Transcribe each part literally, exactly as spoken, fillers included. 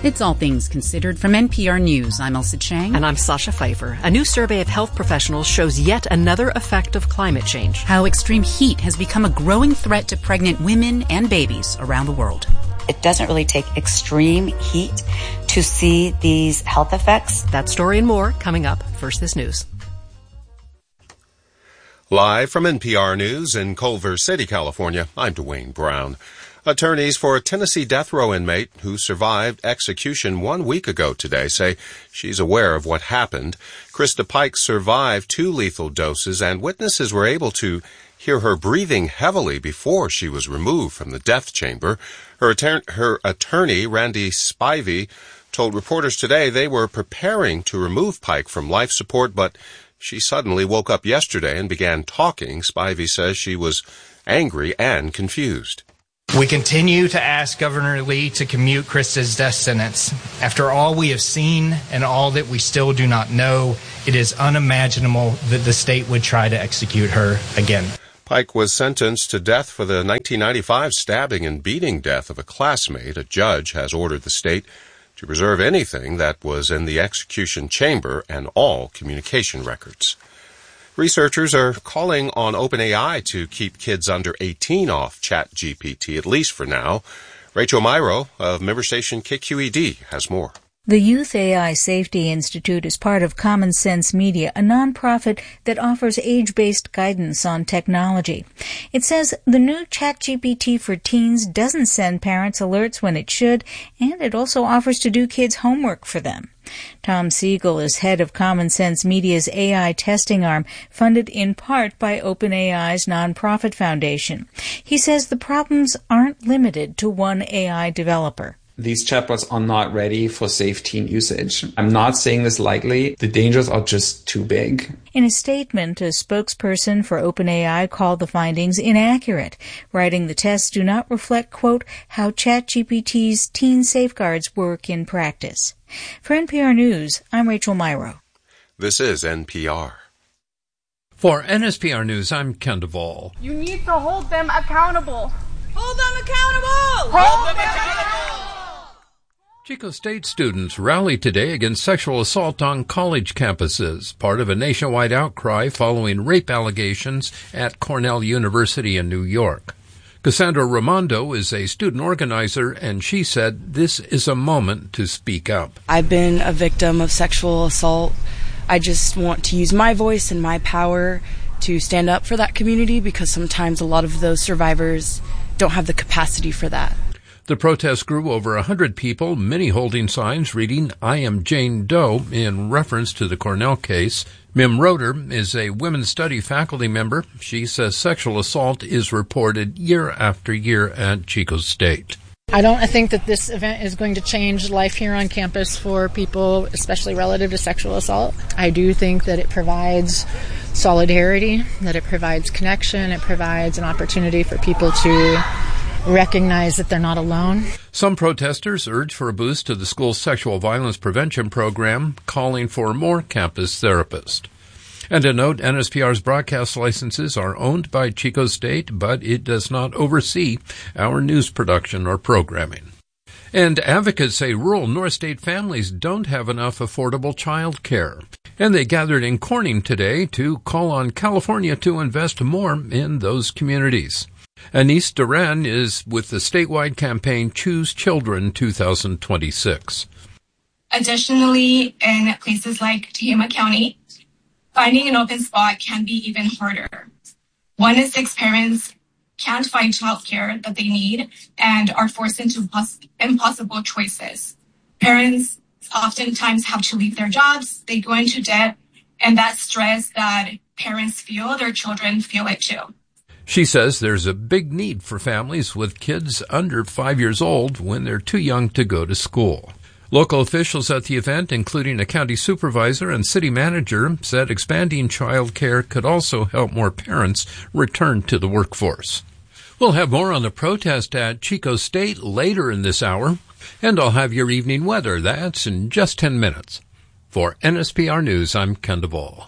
It's All Things Considered from N P R News. I'm Elsa Chang. And I'm Sasha Pfeiffer. A new survey of health professionals shows yet another effect of climate change. How extreme heat has become a growing threat to pregnant women and babies around the world. It doesn't really take extreme heat to see these health effects. That story and more coming up. First, this news. Live from N P R News in Culver City, California, I'm Dwayne Brown. Attorneys for a Tennessee death row inmate who survived execution one week ago today say she's aware of what happened. Krista Pike survived two lethal doses, and witnesses were able to hear her breathing heavily before she was removed from the death chamber. Her, attor- her attorney, Randy Spivey, told reporters today they were preparing to remove Pike from life support, but she suddenly woke up yesterday and began talking. Spivey says she was angry and confused. We continue to ask Governor Lee to commute Krista's death sentence. After all we have seen and all that we still do not know, it is unimaginable that the state would try to execute her again. Pike was sentenced to death for the nineteen ninety-five stabbing and beating death of a classmate. A judge has ordered the state to preserve anything that was in the execution chamber and all communication records. Researchers are calling on OpenAI to keep kids under eighteen off ChatGPT, at least for now. Rachel Myro of member station K Q E D has more. The Youth A I Safety Institute is part of Common Sense Media, a nonprofit that offers age-based guidance on technology. It says the new ChatGPT for teens doesn't send parents alerts when it should, and it also offers to do kids' homework for them. Tom Siegel is head of Common Sense Media's A I testing arm, funded in part by OpenAI's nonprofit foundation. He says the problems aren't limited to one A I developer. These chatbots are not ready for safe teen usage. I'm not saying this lightly. The dangers are just too big. In a statement, a spokesperson for OpenAI called the findings inaccurate, writing the tests do not reflect, quote, how ChatGPT's teen safeguards work in practice. For N P R News, I'm Rachel Myro. This is N P R. For N S P R News, I'm Ken Duvall. You need to hold them accountable. Hold them accountable! Hold them accountable! Chico State students rallied today against sexual assault on college campuses, part of a nationwide outcry following rape allegations at Cornell University in New York. Cassandra Raimondo is a student organizer, and she said this is a moment to speak up. I've been a victim of sexual assault. I just want to use my voice and my power to stand up for that community, because sometimes a lot of those survivors don't have the capacity for that. The protest grew over a hundred people, many holding signs reading, I am Jane Doe, in reference to the Cornell case. Mim Roeder is a women's study faculty member. She says sexual assault is reported year after year at Chico State. I don't think that this event is going to change life here on campus for people, especially relative to sexual assault. I do think that it provides solidarity, that it provides connection, it provides an opportunity for people to recognize that they're not alone. Some protesters urge for a boost to the school's sexual violence prevention program, calling for more campus therapists. And a note, N S P R's broadcast licenses are owned by Chico State, but it does not oversee our news production or programming. And advocates say rural North State families don't have enough affordable child care. And they gathered in Corning today to call on California to invest more in those communities. Anise Duran is with the statewide campaign Choose Children twenty twenty-six. Additionally, in places like Tehama County, finding an open spot can be even harder. One in six parents can't find childcare that they need and are forced into pos- impossible choices. Parents oftentimes have to leave their jobs, they go into debt, and that stress that parents feel, their children feel it too. She says there's a big need for families with kids under five years old when they're too young to go to school. Local officials at the event, including a county supervisor and city manager, said expanding child care could also help more parents return to the workforce. We'll have more on the protest at Chico State later in this hour, and I'll have your evening weather. That's in just ten minutes. For N S P R News, I'm Ken Duvall.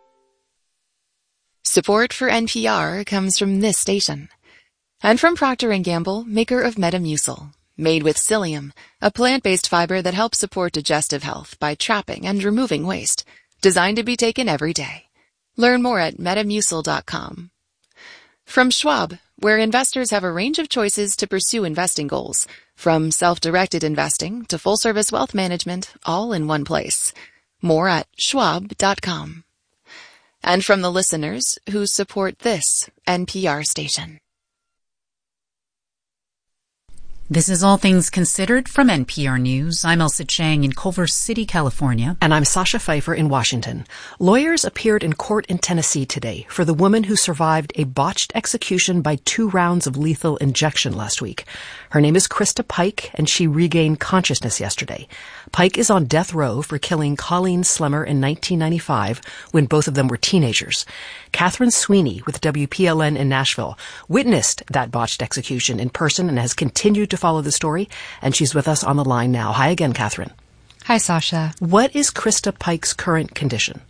Support for N P R comes from this station and from Procter and Gamble, maker of Metamucil. Made with psyllium, a plant-based fiber that helps support digestive health by trapping and removing waste. Designed to be taken every day. Learn more at metamucil dot com. From Schwab, where investors have a range of choices to pursue investing goals, from self-directed investing to full-service wealth management, all in one place. More at schwab dot com. And from the listeners who support this N P R station. This is All Things Considered from N P R News. I'm Elsa Chang in Culver City, California. And I'm Sasha Pfeiffer in Washington. Lawyers appeared in court in Tennessee today for the woman who survived a botched execution by two rounds of lethal injection last week. Her name is Krista Pike, and she regained consciousness yesterday. Pike is on death row for killing Colleen Slemmer in nineteen ninety-five when both of them were teenagers. Catherine Sweeney with W P L N in Nashville witnessed that botched execution in person and has continued to follow the story, and she's with us on the line now. Hi again, Catherine. Hi, Sasha. What is Krista Pike's current condition?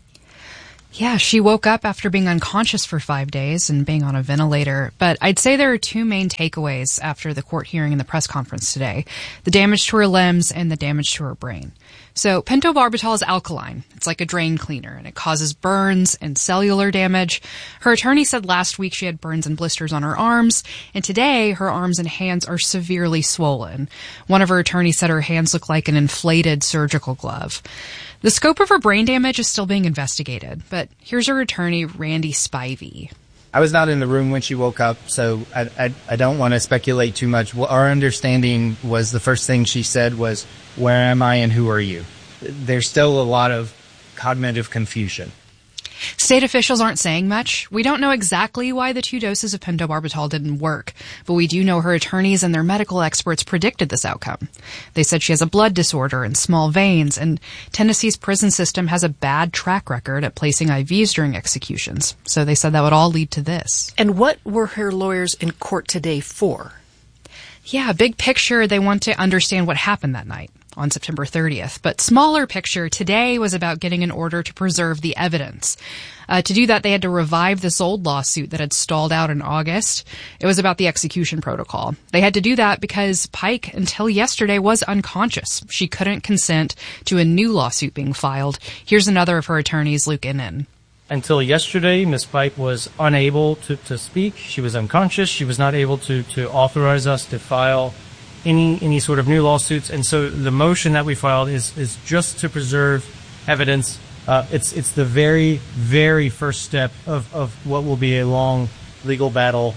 Yeah, she woke up after being unconscious for five days and being on a ventilator. But I'd say there are two main takeaways after the court hearing and the press conference today: the damage to her limbs and the damage to her brain. So pentobarbital is alkaline. It's like a drain cleaner, and it causes burns and cellular damage. Her attorney said last week she had burns and blisters on her arms, and today her arms and hands are severely swollen. One of her attorneys said her hands look like an inflated surgical glove. The scope of her brain damage is still being investigated, but here's her attorney, Randy Spivey. I was not in the room when she woke up, so I, I, I don't want to speculate too much. Our understanding was the first thing she said was, "Where am I and who are you?" There's still a lot of cognitive confusion. State officials aren't saying much. We don't know exactly why the two doses of pentobarbital didn't work, but we do know her attorneys and their medical experts predicted this outcome. They said she has a blood disorder and small veins, and Tennessee's prison system has a bad track record at placing I Vs during executions. So they said that would all lead to this. And what were her lawyers in court today for? Yeah, big picture, they want to understand what happened that night on September thirtieth. But smaller picture, today was about getting an order to preserve the evidence. Uh, to do that, they had to revive this old lawsuit that had stalled out in August. It was about the execution protocol. They had to do that because Pike, until yesterday, was unconscious. She couldn't consent to a new lawsuit being filed. Here's another of her attorneys, Luke Innen. Until yesterday, Miz Pike was unable to, to speak. She was unconscious. She was not able to, to authorize us to file any any sort of new lawsuits. And so the motion that we filed is is just to preserve evidence. Uh, it's it's the very, very first step of, of what will be a long legal battle.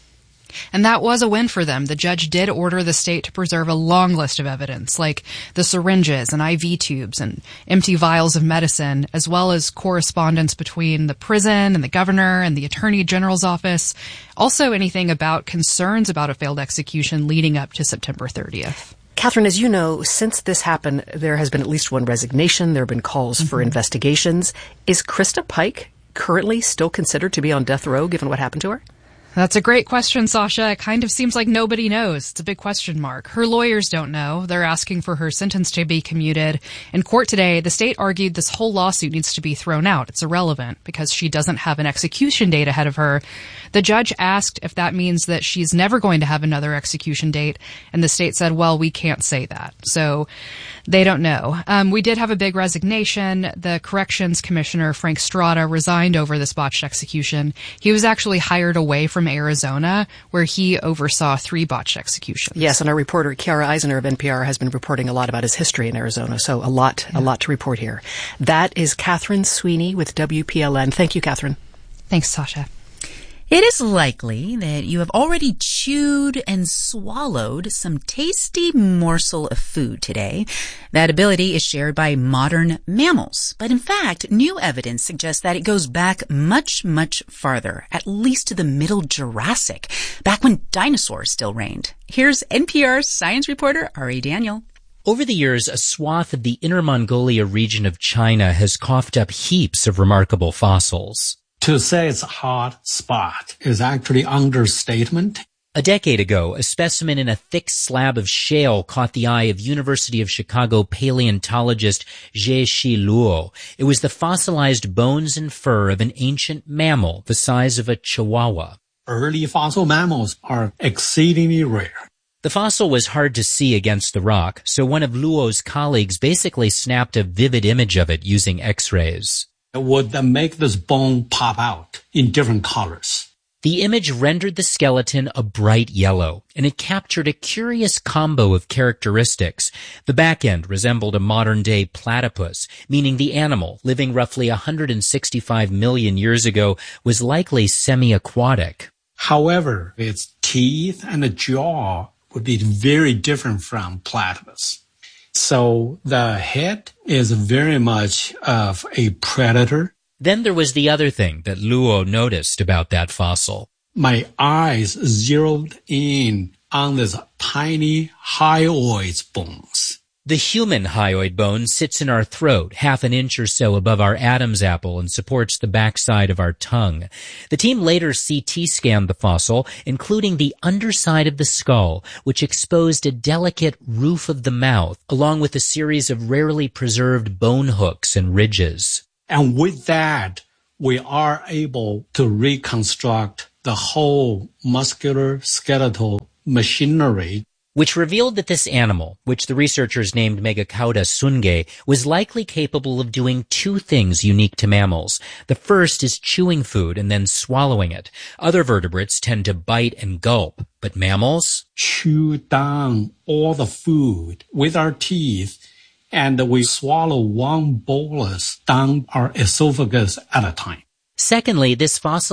And that was a win for them. The judge did order the state to preserve a long list of evidence, like the syringes and I V tubes and empty vials of medicine, as well as correspondence between the prison and the governor and the attorney general's office. Also anything about concerns about a failed execution leading up to September thirtieth. Catherine, as you know, since this happened, there has been at least one resignation. There have been calls mm-hmm. for investigations. Is Krista Pike currently still considered to be on death row, given what happened to her? That's a great question, Sasha. It kind of seems like nobody knows. It's a big question mark. Her lawyers don't know. They're asking for her sentence to be commuted. In court today, the state argued this whole lawsuit needs to be thrown out. It's irrelevant because she doesn't have an execution date ahead of her. The judge asked if that means that she's never going to have another execution date, and the state said, well, we can't say that. So they don't know. Um, we did have a big resignation. The corrections commissioner, Frank Strada, resigned over this botched execution. He was actually hired away from Arizona, where he oversaw three botched executions. Yes, and our reporter, Kiara Eisner of N P R, has been reporting a lot about his history in Arizona, so a lot, yeah. a lot to report here. That is Catherine Sweeney with W P L N. Thank you, Catherine. Thanks, Sasha. It is likely that you have already chewed and swallowed some tasty morsel of food today. That ability is shared by modern mammals. But in fact, new evidence suggests that it goes back much, much farther, at least to the Middle Jurassic, back when dinosaurs still reigned. Here's N P R's science reporter, Ari Daniel. Over the years, a swath of the Inner Mongolia region of China has coughed up heaps of remarkable fossils. To say it's a hot spot is actually understatement. A decade ago, a specimen in a thick slab of shale caught the eye of University of Chicago paleontologist Zhe-Shi Luo. It was the fossilized bones and fur of an ancient mammal the size of a chihuahua. Early fossil mammals are exceedingly rare. The fossil was hard to see against the rock, so one of Luo's colleagues basically snapped a vivid image of it using X-rays. It would make this bone pop out in different colors. The image rendered the skeleton a bright yellow, and it captured a curious combo of characteristics. The back end resembled a modern-day platypus, meaning the animal, living roughly one hundred sixty-five million years ago, was likely semi-aquatic. However, its teeth and the jaw would be very different from platypus. So the head is very much of a predator. Then there was the other thing that Luo noticed about that fossil. My eyes zeroed in on this tiny hyoid bones. The human hyoid bone sits in our throat, half an inch or so above our Adam's apple, and supports the backside of our tongue. The team later C T scanned the fossil, including the underside of the skull, which exposed a delicate roof of the mouth, along with a series of rarely preserved bone hooks and ridges. And with that, we are able to reconstruct the whole muscular skeletal machinery, which revealed that this animal, which the researchers named Megacauda sungae, was likely capable of doing two things unique to mammals. The first is chewing food and then swallowing it. Other vertebrates tend to bite and gulp, but mammals chew down all the food with our teeth, and we swallow one bolus down our esophagus at a time. Secondly, this fossil